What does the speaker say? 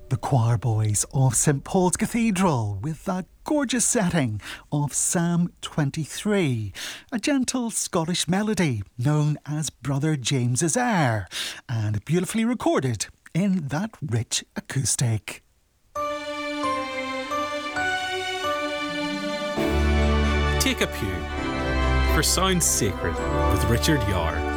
The choir boys of St Paul's Cathedral with that gorgeous setting of Psalm 23, a gentle Scottish melody known as Brother James's Air, and beautifully recorded in that rich acoustic. Take a pew for Sounds Sacred with Richard Yar.